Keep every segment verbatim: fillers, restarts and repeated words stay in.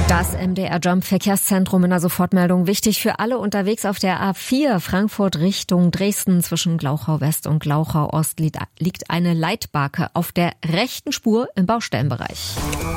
Das M D R Jump Verkehrszentrum in der Sofortmeldung. Wichtig für alle unterwegs auf der A vier Frankfurt Richtung Dresden. Zwischen Glauchau West und Glauchau Ost liegt eine Leitbarke auf der rechten Spur im Baustellenbereich.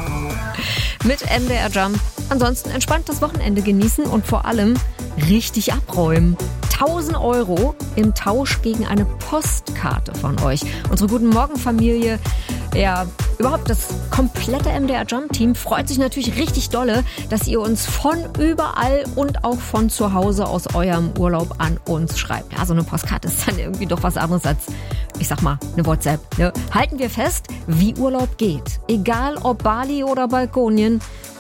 Mit M D R Jump ansonsten entspannt das Wochenende genießen und vor allem richtig abräumen. tausend Euro im Tausch gegen eine Postkarte von euch. Unsere Guten Morgen Familie, ja, überhaupt das komplette M D R Jump Team freut sich natürlich richtig dolle, dass ihr uns von überall und auch von zu Hause aus eurem Urlaub an uns schreibt. Ja, so eine Postkarte ist dann irgendwie doch was anderes als, ich sag mal, eine WhatsApp. Ne? Halten wir fest, wie Urlaub geht. Egal ob Bali oder Balkonien,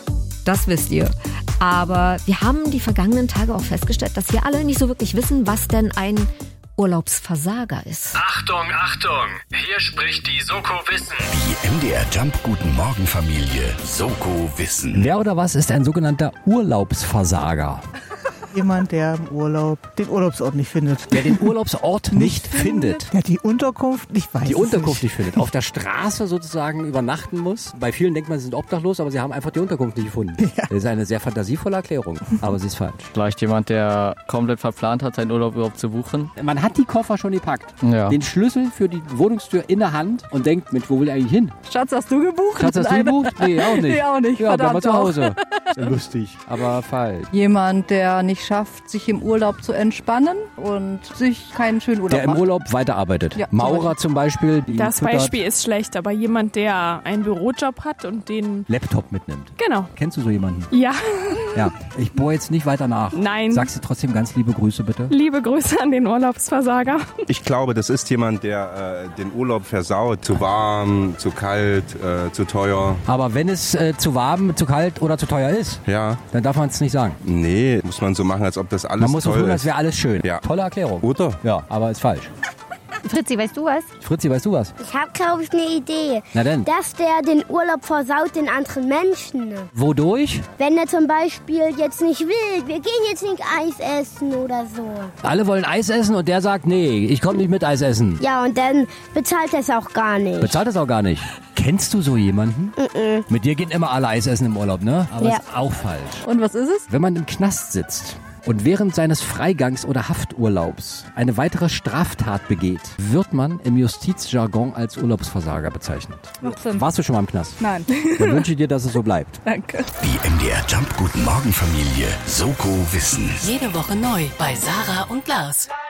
das wisst ihr. Aber wir haben die vergangenen Tage auch festgestellt, dass wir alle nicht so wirklich wissen, was denn ein Urlaubsversager ist. Achtung, Achtung! Hier spricht die Soko Wissen. Die M D R Jump Guten Morgen Familie Soko Wissen. Wer oder was ist ein sogenannter Urlaubsversager? Jemand, der im Urlaub den Urlaubsort nicht findet. Der den Urlaubsort nicht findet. Der die Unterkunft nicht weiß. Die Unterkunft nicht. nicht findet. Auf der Straße sozusagen übernachten muss. Bei vielen denkt man, sie sind obdachlos, aber sie haben einfach die Unterkunft nicht gefunden. Ja. Das ist eine sehr fantasievolle Erklärung, aber sie ist falsch. Vielleicht jemand, der komplett verplant hat, seinen Urlaub überhaupt zu buchen. Man hat die Koffer schon gepackt. Ja. Den Schlüssel für die Wohnungstür in der Hand und denkt, Mensch, wo will er eigentlich hin? Schatz, hast du gebucht? Schatz, hast du gebucht? Nee, auch nicht. Nee, auch nicht. Ja, bleib mal zu auch. Hause. Lustig, aber falsch. Jemand, der nicht schafft, sich im Urlaub zu entspannen und sich keinen schönen Urlaub Der im macht. Urlaub weiterarbeitet. Ja, Maurer zum Beispiel. Die Das füttert, Beispiel ist schlecht, aber jemand, der einen Bürojob hat und den... Laptop mitnimmt. Genau. Kennst du so jemanden? Ja. Ja, ich bohre jetzt nicht weiter nach. Nein. Sagst du trotzdem ganz liebe Grüße, bitte? Liebe Grüße an den Urlaubsversager. Ich glaube, das ist jemand, der äh, den Urlaub versaut. Zu warm, zu kalt, äh, zu teuer. Aber wenn es äh, zu warm, zu kalt oder zu teuer ist, Ja. dann darf man es nicht sagen. Nee, muss man so machen, als ob das alles Man muss so toll tun, als ist. wäre alles schön. Ja. Tolle Erklärung. Oder? Ja, aber ist falsch. Fritzi, weißt du was? Fritzi, weißt du was? Ich habe, glaube ich, eine Idee. Na denn? Dass der den Urlaub versaut den anderen Menschen. Wodurch? Wenn er zum Beispiel jetzt nicht will, wir gehen jetzt nicht Eis essen oder so. Alle wollen Eis essen und der sagt, nee, ich komme nicht mit Eis essen. Ja, und dann bezahlt er es auch gar nicht. Bezahlt das auch gar nicht. Kennst du so jemanden? Mm-mm. Mit dir gehen immer alle Eis essen im Urlaub, ne? Aber Ja. ist auch falsch. Und was ist es? Wenn man im Knast sitzt und während seines Freigangs oder Hafturlaubs eine weitere Straftat begeht, wird man im Justizjargon als Urlaubsversager bezeichnet. Macht Sinn. Warst du schon mal im Knast? Nein. Dann wünsche ich dir, dass es so bleibt. Danke. Die M D R Jump Guten Morgen Familie Soko Wissen. Jede Woche neu bei Sarah und Lars.